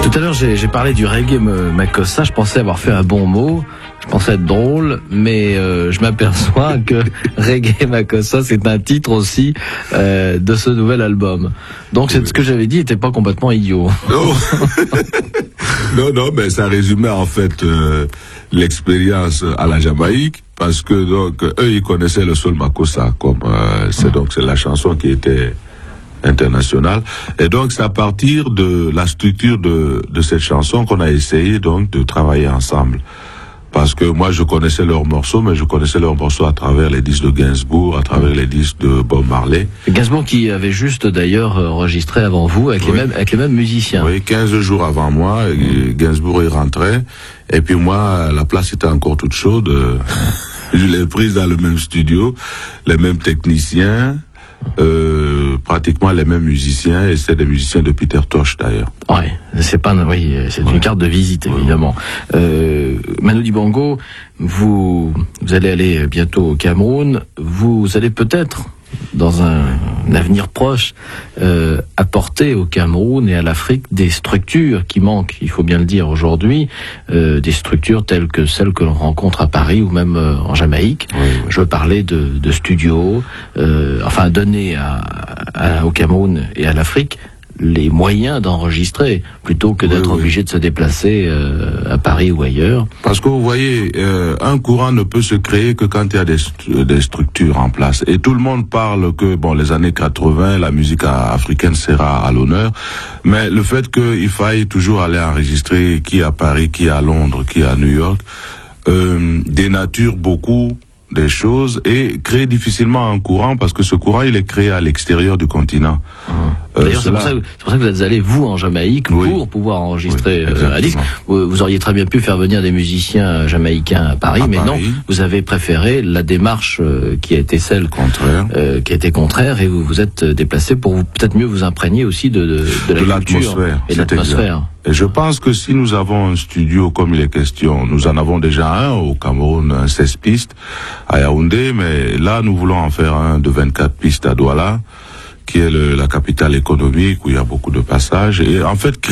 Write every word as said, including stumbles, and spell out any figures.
Tout à l'heure, j'ai, j'ai parlé du reggae Makossa. Je pensais avoir fait un bon mot. Je pensais être drôle, mais euh, je m'aperçois que reggae Makossa, c'est un titre aussi euh, de ce nouvel album. Donc, c'est, oui. Ce que j'avais dit n'était pas complètement idiot. Non, non, non, mais ça résumait en fait euh, l'expérience à la Jamaïque, parce que donc eux, ils connaissaient le Soul Makossa, comme euh, c'est donc c'est la chanson qui était international. Et donc, c'est à partir de la structure de, de cette chanson qu'on a essayé donc de travailler ensemble. Parce que moi, je connaissais leurs morceaux, mais je connaissais leurs morceaux à travers les disques de Gainsbourg, à travers les disques de Bob Marley. Gainsbourg qui avait juste d'ailleurs enregistré avant vous avec, oui. les, mêmes, avec les mêmes musiciens. Oui, quinze jours avant moi, Gainsbourg y rentrait. Et puis moi, la place était encore toute chaude. Je l'ai prise dans le même studio, les mêmes techniciens. Euh, pratiquement les mêmes musiciens, et c'est des musiciens de Peter Tosh d'ailleurs. Oui, c'est pas, oui, c'est ouais. une carte de visite évidemment. Ouais. Euh, Manu Dibango, vous, vous allez aller bientôt au Cameroun. Vous allez peut-être, dans un, un avenir proche, euh, apporter au Cameroun et à l'Afrique des structures qui manquent, il faut bien le dire aujourd'hui, euh, des structures telles que celles que l'on rencontre à Paris ou même euh, en Jamaïque. Oui, oui. Je veux parler de, de studios, euh, enfin donner à, à, au Cameroun et à l'Afrique les moyens d'enregistrer, plutôt que d'être oui, oui. obligé de se déplacer euh, à Paris ou ailleurs. Parce que vous voyez, euh, un courant ne peut se créer que quand il y a des, des structures en place. Et tout le monde parle que, bon, les années quatre-vingts, la musique africaine sera à l'honneur, mais le fait qu'il faille toujours aller enregistrer qui est à Paris, qui est à Londres, qui est à New York, euh, dénature beaucoup des choses et crée difficilement un courant, parce que ce courant, il est créé à l'extérieur du continent. Mmh. Euh, D'ailleurs, c'est pour, ça, c'est pour ça que vous êtes allé, vous, en Jamaïque, oui. pour pouvoir enregistrer oui, euh, un disque. Vous, vous auriez très bien pu faire venir des musiciens jamaïcains à Paris, à mais Paris. non, vous avez préféré la démarche euh, qui a été celle contraire, euh, qui a été contraire, et vous vous êtes déplacé pour vous, peut-être mieux vous imprégner aussi de, de, de la de culture et de l'atmosphère. Et je pense que si nous avons un studio comme il est question, nous en avons déjà un au Cameroun, un seize pistes à Yaoundé, mais là nous voulons en faire un de vingt-quatre pistes à Douala, qui est le, la capitale économique où il y a beaucoup de passages. Et en fait,